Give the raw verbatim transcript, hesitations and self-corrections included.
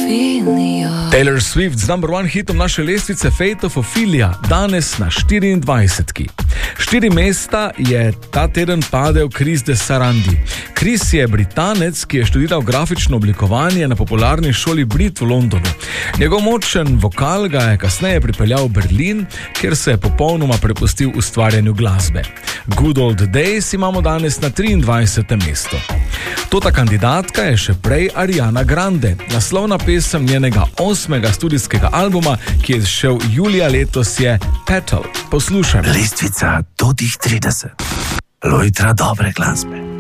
Ophelia. Taylor Swift z number one hitom naše lestvice Fate of Ophelia, danes na štiriindvajsetki. Štiri mesta je ta teden padel Chris de Sarandi. Chris je Britanec, ki je študiral grafično oblikovanje na popularni šoli Brit v Londonu. Njegov močen vokal ga je kasneje pripeljal v Berlin, kjer se je popolnoma prepustil ustvarjanju glasbe. Good Old Days imamo danes na triindvajsetem mestu. Tota kandidatka je še prej Ariana Grande, naslovna pesem njenega osmega studijskega albuma, ki je izšel julija letos, je Petal. Poslušajmo. Lestvica do tih trideset. Lojtra dobre glasbe.